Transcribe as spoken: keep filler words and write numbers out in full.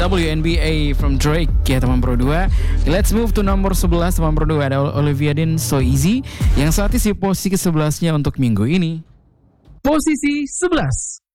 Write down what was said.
W N B A from Drake ya teman Pro dua. Let's move to nomor sebelas teman Pro dua. Ada Olivia Dean So Easy yang saat ini posisi ke sebelasnya untuk minggu ini. Posisi sebelas.